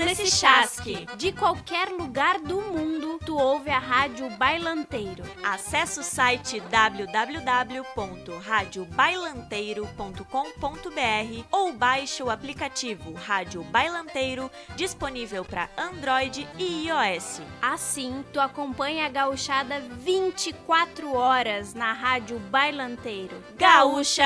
nesse chasque. De qualquer lugar do mundo, tu ouve a Rádio Bailanteiro. Acesse o site www.radiobailanteiro.com.br ou baixe o aplicativo Rádio Bailanteiro, disponível para Android e iOS. Assim, tu acompanha a gauchada 24 horas na Rádio Bailanteiro. Gaúcha